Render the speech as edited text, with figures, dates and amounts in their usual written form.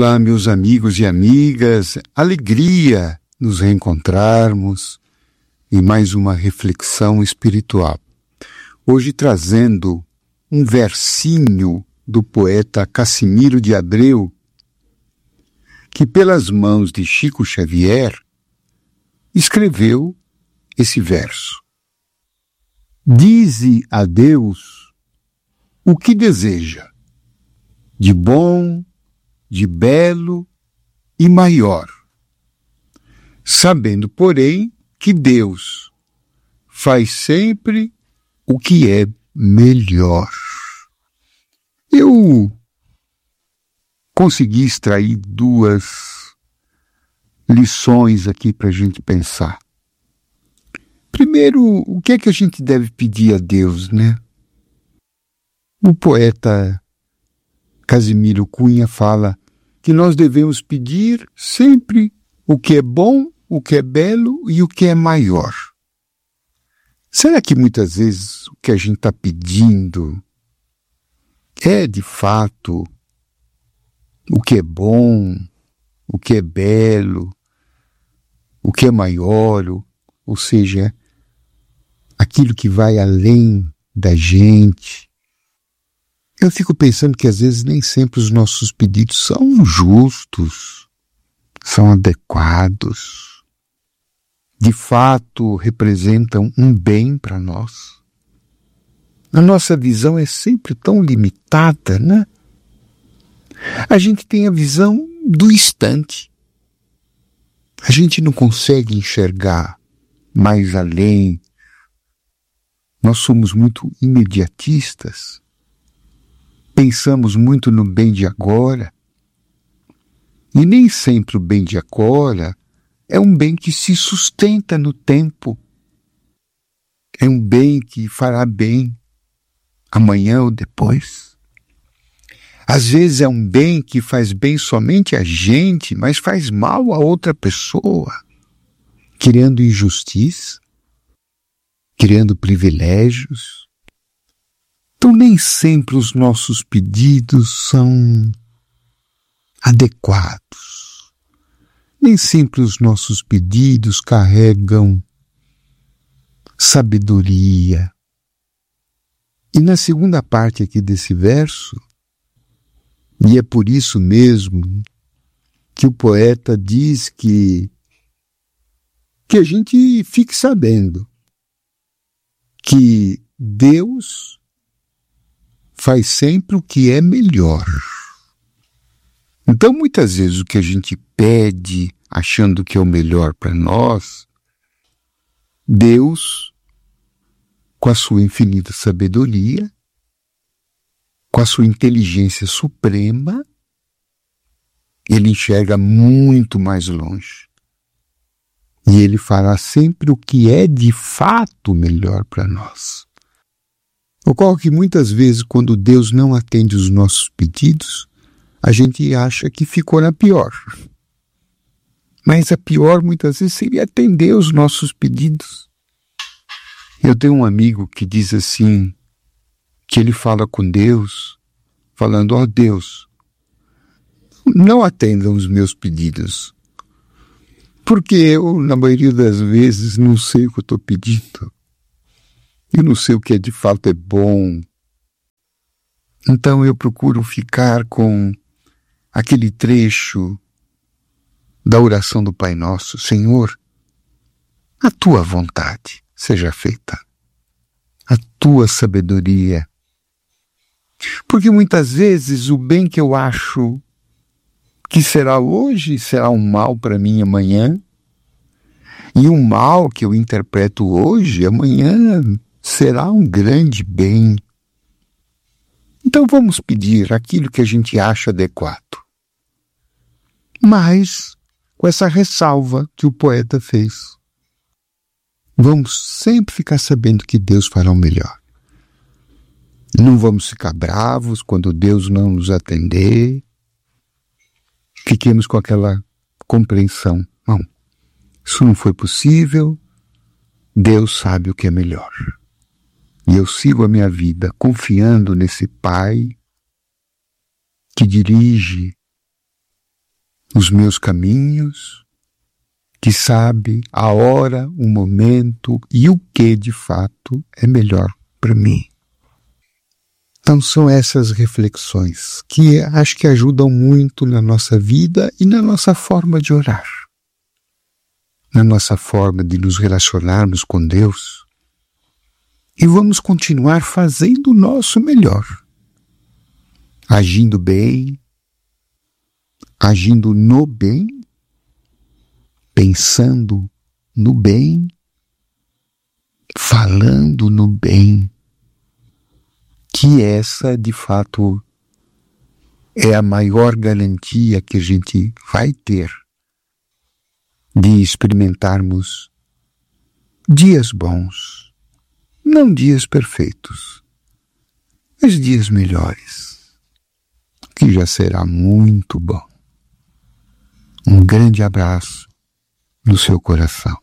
Olá, meus amigos e amigas, alegria nos reencontrarmos em mais uma reflexão espiritual. Hoje trazendo um versinho do poeta Cassimiro de Abreu, que pelas mãos de Chico Xavier escreveu esse verso. Dize a Deus o que deseja, de bom, de belo e maior, sabendo, porém, que Deus faz sempre o que é melhor. Eu consegui extrair duas lições aqui para a gente pensar. Primeiro, o que é que a gente deve pedir a Deus, né? O poeta Casimiro Cunha fala que nós devemos pedir sempre o que é bom, o que é belo e o que é maior. Será que muitas vezes o que a gente está pedindo é de fato o que é bom, o que é belo, o que é maior, ou seja, aquilo que vai além da gente? Eu fico pensando que às vezes nem sempre os nossos pedidos são justos, são adequados, de fato representam um bem para nós. A nossa visão é sempre tão limitada, né? A gente tem a visão do instante. A gente não consegue enxergar mais além. Nós somos muito imediatistas. Pensamos muito no bem de agora, e nem sempre o bem de agora é um bem que se sustenta no tempo. É um bem que fará bem amanhã ou depois. Às vezes é um bem que faz bem somente a gente, mas faz mal a outra pessoa, criando injustiça, criando privilégios. Então, nem sempre os nossos pedidos são adequados. Nem sempre os nossos pedidos carregam sabedoria. E na segunda parte aqui desse verso, e é por isso mesmo que o poeta diz que a gente fique sabendo que Deus faz sempre o que é melhor. Então, muitas vezes, o que a gente pede, achando que é o melhor para nós, Deus, com a sua infinita sabedoria, com a sua inteligência suprema, ele enxerga muito mais longe. E ele fará sempre o que é de fato melhor para nós. Ocorre que muitas vezes, quando Deus não atende os nossos pedidos, a gente acha que ficou na pior. Mas a pior, muitas vezes, seria atender os nossos pedidos. Eu tenho um amigo que diz assim, que ele fala com Deus, falando, ó Deus, não atendam os meus pedidos, porque eu, na maioria das vezes, não sei o que eu estou pedindo. Eu não sei o que de fato é bom. Então eu procuro ficar com aquele trecho da oração do Pai Nosso. Senhor, a tua vontade seja feita. A tua sabedoria. Porque muitas vezes o bem que eu acho que será hoje será um mal para mim amanhã. E o mal que eu interpreto hoje, amanhã será um grande bem. Então vamos pedir aquilo que a gente acha adequado. Mas com essa ressalva que o poeta fez. Vamos sempre ficar sabendo que Deus fará o melhor. Não vamos ficar bravos quando Deus não nos atender. Fiquemos com aquela compreensão. Não, isso não foi possível. Deus sabe o que é melhor. E eu sigo a minha vida confiando nesse Pai que dirige os meus caminhos, que sabe a hora, o momento e o que de fato é melhor para mim. Então são essas reflexões que acho que ajudam muito na nossa vida e na nossa forma de orar, na nossa forma de nos relacionarmos com Deus. E vamos continuar fazendo o nosso melhor, agindo bem, agindo no bem, pensando no bem, falando no bem, que essa, de fato, é a maior garantia que a gente vai ter de experimentarmos dias bons, não dias perfeitos, mas dias melhores, que já será muito bom. Um grande abraço no seu coração.